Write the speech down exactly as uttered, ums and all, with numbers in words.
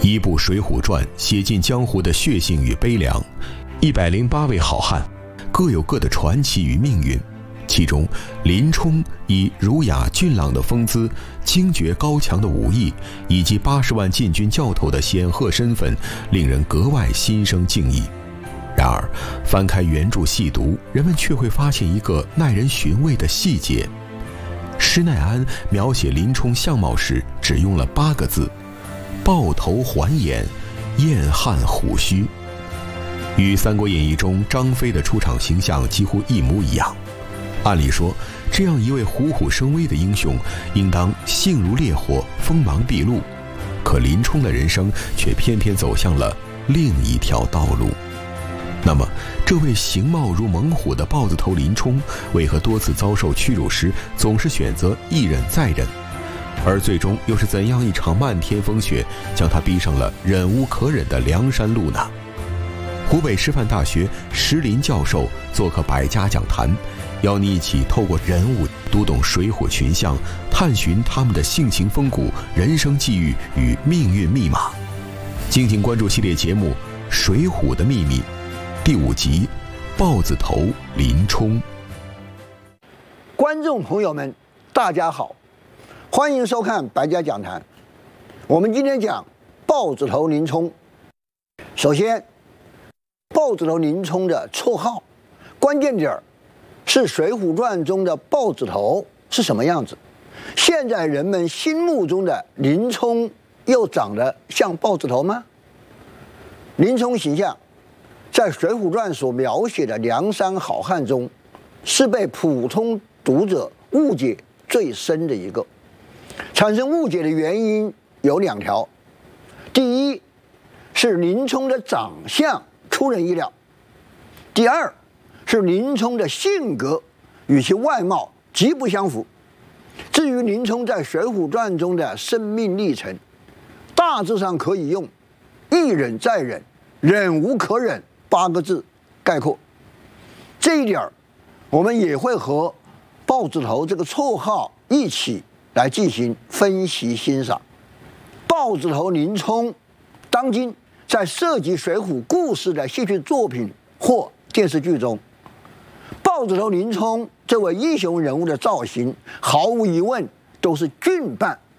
一部《水浒传》写尽江湖的血性与悲凉，一百零八位好汉，各有各的传奇与命运。其中，林冲以儒雅俊朗的风姿、精绝高强的武艺，以及八十万禁军教头的显赫身份，令人格外心生敬意。然而，翻开原著细读，人们却会发现一个耐人寻味的细节。施耐庵描写林冲相貌时，只用了八个字：豹头环眼，燕汉虎须，与《三国演义》中张飞的出场形象几乎一模一样。按理说，这样一位虎虎生威的英雄，应当性如烈火，锋芒毕露，可林冲的人生却偏偏走向了另一条道路。那么，这位形貌如猛虎的豹子头林冲，为何多次遭受屈辱时，总是选择一忍再忍？而最终又是怎样一场漫天风雪，将他逼上了忍无可忍的梁山路呢？湖北师范大学石林教授做客百家讲坛，邀你一起透过人物读懂水浒群像，探寻他们的性情风骨、人生际遇与命运密码。敬请关注系列节目《水浒的秘密》第五集：豹子头林冲。 观众朋友们，大家好，欢迎收看百家讲坛。我们今天讲豹子头林冲。首先，豹子头林冲的绰号，关键点是《水浒传》中的豹子头是什么样子？现在人们心目中的林冲又长得像豹子头吗？林冲形象在《水浒传》所描写的梁山好汉中，是被普通读者误解最深的一个。产生误解的原因有两条：第一是林冲的长相出人意料；第二是林冲的性格与其外貌极不相符。至于林冲在《水浒传》中的生命历程，大致上可以用一忍再忍，忍无可忍八个字概括。这一点我们也会和豹子头这个绰号一起来进行分析欣赏。豹子头林冲，当今在涉及水浒故事的戏剧作品或电视剧中，豹子头林冲这位英雄人物的造型，毫无疑问都是俊扮